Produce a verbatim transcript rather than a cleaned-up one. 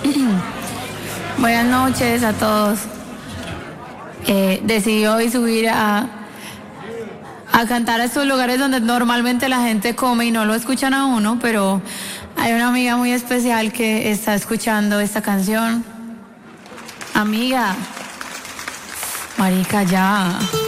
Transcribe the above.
Buenas noches a todos. Eh, decidí hoy subir a, a cantar a estos lugares donde normalmente la gente come y no lo escuchan a uno, pero hay una amiga muy especial que está escuchando esta canción. Amiga, marica, ya.